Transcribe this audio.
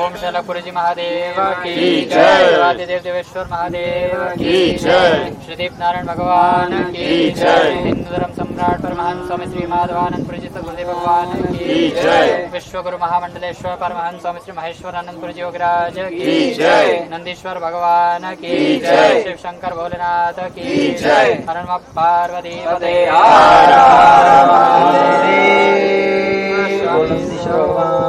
ओम शैलपुरी महादेव की जय। आदिदेव देवेश्वर महादेव की जय। श्रीदीप नारायण भगवान की जय। हिंदू धर्म सम्राट परमहंस स्वामी श्री माधवानंदपुरी जी सदगुरुदेव भगवान की जय। विश्वगुरु महामंडलेश्वर परमहंस स्वामी श्री महेश्वरानंदपुरी जी योगराज की जय। नंदीश्वर भगवान की जय। शिव शंकर भोलेनाथ की जय। हर नमः पार्वती पते।